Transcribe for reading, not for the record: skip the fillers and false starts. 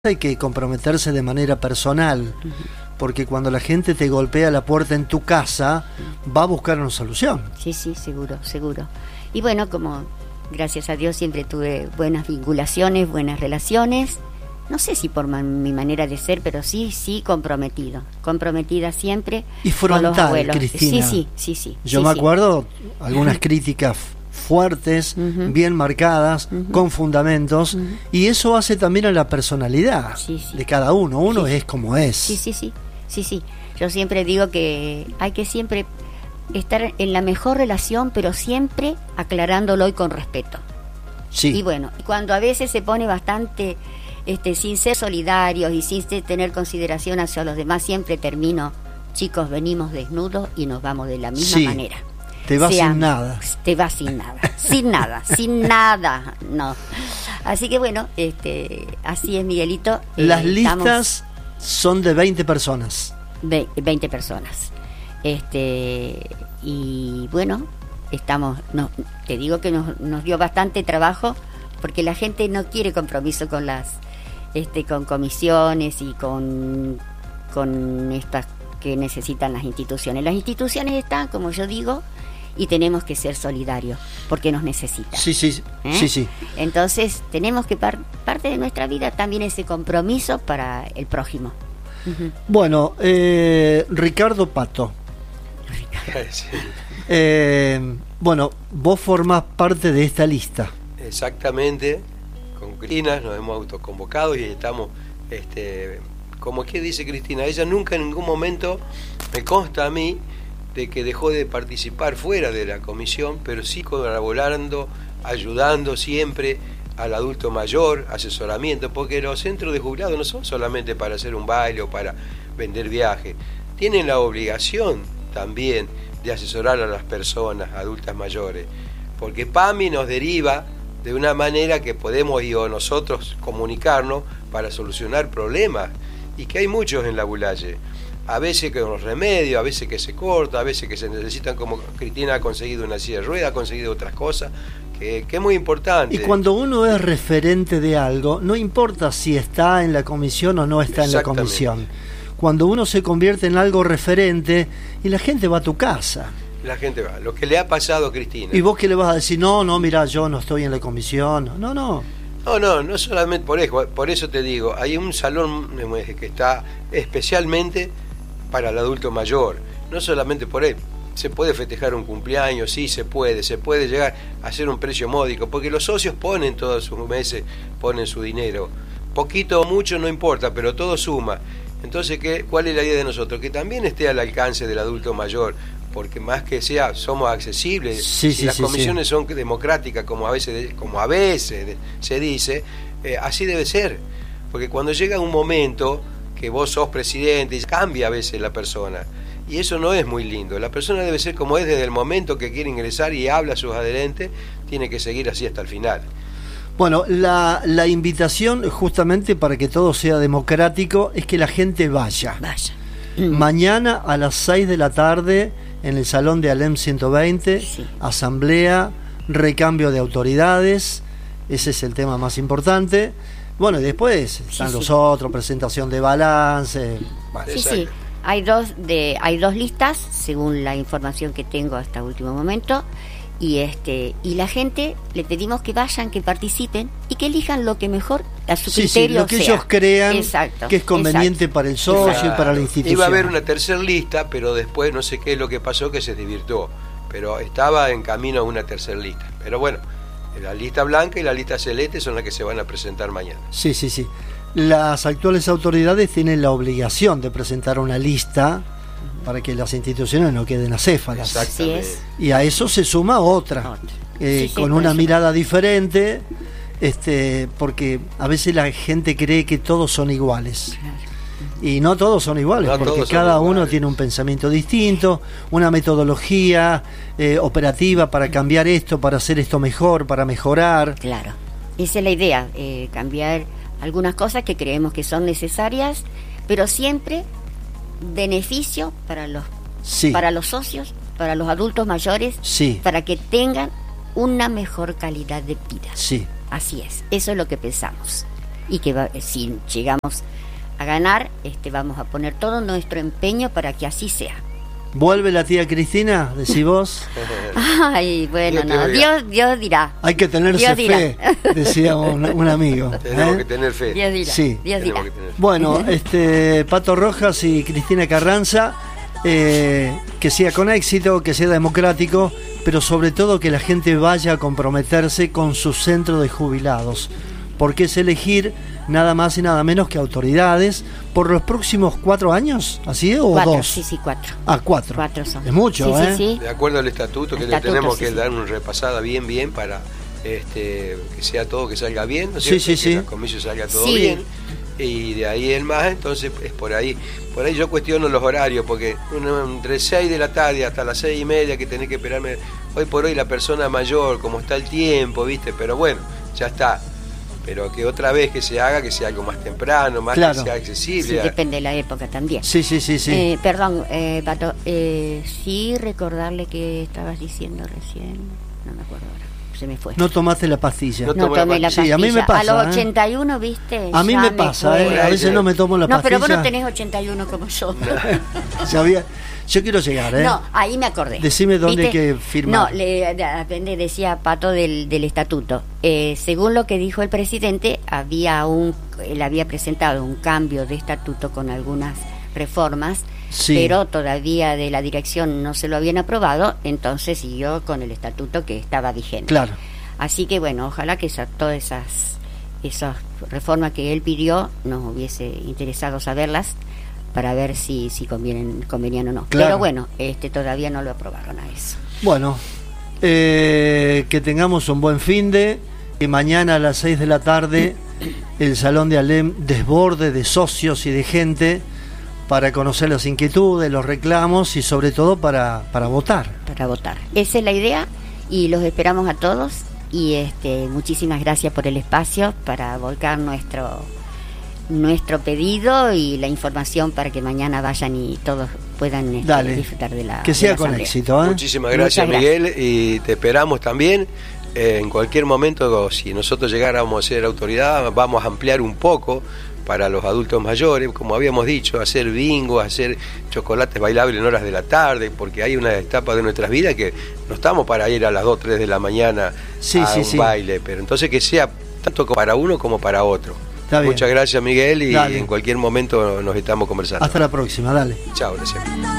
hay que comprometerse de manera personal, porque cuando la gente te golpea la puerta en tu casa, va a buscar una solución. Sí, seguro. Y bueno, como gracias a Dios siempre tuve buenas vinculaciones, buenas relaciones. No sé si por mi manera de ser, pero sí comprometida siempre. Y con los frontal, abuelos. Cristina. Sí. Yo me acuerdo algunas críticas fuertes, bien marcadas, con fundamentos, y eso hace también a la personalidad de cada uno. Uno es como es. Sí. Yo siempre digo que hay que siempre estar en la mejor relación, pero siempre aclarándolo y con respeto. Sí. Y bueno, cuando a veces se pone bastante sin ser solidarios y sin tener consideración hacia los demás, siempre termino: chicos, venimos desnudos y nos vamos de la misma manera. Te vas sin nada. Te vas sin nada, no. Así que bueno, así es, Miguelito. Las listas son de 20 personas. 20 personas. Y bueno, te digo que nos dio bastante trabajo, porque la gente no quiere compromiso con con comisiones y con estas que necesitan las instituciones. Las instituciones están, como yo digo, y tenemos que ser solidarios porque nos necesitan. Sí. Entonces tenemos que parte de nuestra vida también ese compromiso para el prójimo. Bueno, Ricardo Pato. Bueno, vos formás parte de esta lista. Exactamente. Con Cristina nos hemos autoconvocado y estamos, como que dice Cristina, ella nunca en ningún momento, me consta a mí, de que dejó de participar fuera de la comisión, pero sí colaborando, ayudando siempre al adulto mayor, asesoramiento, porque los centros de jubilados no son solamente para hacer un baile o para vender viajes, tienen la obligación también de asesorar a las personas adultas mayores, porque PAMI nos deriva de una manera que podemos nosotros comunicarnos para solucionar problemas, y que hay muchos en la Bulaye. A veces con los remedios, a veces que se corta, a veces que se necesitan, como Cristina ha conseguido una silla de ruedas, ha conseguido otras cosas, que es muy importante. Y cuando uno es referente de algo, no importa si está en la comisión o no está en la comisión. Cuando uno se convierte en algo referente, y la gente va a tu casa. La gente va. Lo que le ha pasado a Cristina. ¿Y vos qué le vas a decir? No, mira, yo no estoy en la comisión. No solamente por eso te digo, hay un salón que está especialmente para el adulto mayor, no solamente por él. Se puede festejar un cumpleaños, sí, se puede llegar a hacer un precio módico, porque los socios ponen todos sus meses, ponen su dinero, poquito o mucho no importa, pero todo suma. Entonces, ¿cuál es la idea de nosotros? Que también esté al alcance del adulto mayor, porque más que sea, somos accesibles. Si las comisiones son democráticas, como a veces se dice, así debe ser, porque cuando llega un momento que vos sos presidente, cambia a veces la persona, y eso no es muy lindo. La persona debe ser como es desde el momento que quiere ingresar y habla a sus adherentes, tiene que seguir así hasta el final. Bueno, la invitación justamente para que todo sea democrático es que la gente vaya. Mañana a las 6 de la tarde en el salón de Alem 120, asamblea, recambio de autoridades, ese es el tema más importante. Bueno, y después están los otros, presentación de balance. Vale. Sí. Hay dos listas, según la información que tengo hasta último momento, y la gente le pedimos que vayan, que participen y que elijan lo que mejor a su criterio lo que ellos crean que es conveniente para el socio y para la institución. Iba a haber una tercera lista, pero después no sé qué es lo que pasó, que se desvirtuó, pero estaba en camino a una tercera lista. Pero bueno, la lista blanca y la lista celeste son las que se van a presentar mañana. Sí. Las actuales autoridades tienen la obligación de presentar una lista para que las instituciones no queden acéfalas. Exactamente. Y a eso se suma otra. Con una mirada diferente, porque a veces la gente cree que todos son iguales. Y no todos son iguales, porque cada uno tiene un pensamiento distinto, una metodología operativa para cambiar esto, para hacer esto mejor, para mejorar. Claro, esa es la idea, cambiar algunas cosas que creemos que son necesarias, pero siempre beneficio para los socios, para los adultos mayores, para que tengan una mejor calidad de vida. Así es, eso es lo que pensamos. y que si llegamos a ganar, vamos a poner todo nuestro empeño para que así sea. ¿Vuelve la tía Cristina? Decís vos. Ay, bueno, Dios dirá. Hay que tenerse fe, decía un amigo. Tenemos que tener fe. Dios dirá. Sí. Dios dirá. Bueno, Pato Rojas y Cristina Carranza, que sea con éxito, que sea democrático, pero sobre todo que la gente vaya a comprometerse con su centro de jubilados, porque es elegir nada más y nada menos que autoridades por los próximos 4 años, ¿así es? ¿O 2? Sí, 4. 4. 4 son. Es mucho, sí, sí. De acuerdo al estatuto, que le tenemos que dar una repasada bien para que sea todo, que salga bien, ¿no es cierto? Que la comisión salga todo bien, y de ahí en más, entonces es por ahí yo cuestiono los horarios, porque entre 6 de la tarde hasta las 6:30 que tenés que esperarme, hoy por hoy la persona mayor, como está el tiempo, ¿viste? Pero bueno, ya está. Pero que otra vez que sea algo más temprano, más que sea accesible. Sí, depende de la época también. Sí. Perdón, Pato, sí recordarle que estabas diciendo recién, no me acuerdo ahora, se me fue. No tomaste la pastilla. No tomé la pastilla. Sí, a mí me pasa. A los 81, ¿viste? A mí me pasa, a veces no me tomo la pastilla. No, pero vos no tenés 81 como yo. Yo quiero llegar, No, ahí me acordé. Decime dónde hay que firmar. No, decía Pato del estatuto. Según lo que dijo el presidente, él había presentado un cambio de estatuto con algunas reformas, pero todavía de la dirección no se lo habían aprobado, entonces siguió con el estatuto que estaba vigente. Claro. Así que bueno, ojalá que todas esas reformas que él pidió nos hubiese interesado saberlas, para ver si convenían o no. Claro. Pero bueno, todavía no lo aprobaron a eso. Bueno, que tengamos un buen finde, que mañana a las 6 de la tarde el Salón de Alem desborde de socios y de gente para conocer las inquietudes, los reclamos y sobre todo para votar. Para votar. Esa es la idea y los esperamos a todos y muchísimas gracias por el espacio para volcar nuestro pedido y la información para que mañana vayan y todos puedan disfrutar de la que sea la con éxito. Muchísimas gracias, Miguel, y te esperamos también. En cualquier momento, si nosotros llegáramos a ser autoridad, vamos a ampliar un poco para los adultos mayores, como habíamos dicho, hacer bingo, hacer chocolates bailables en horas de la tarde, porque hay una etapa de nuestras vidas que no estamos para ir a las 2 o 3 de la mañana a un baile, pero entonces que sea tanto para uno como para otro. Muchas gracias, Miguel, y en cualquier momento nos estamos conversando. Hasta la próxima, dale. Chao, gracias.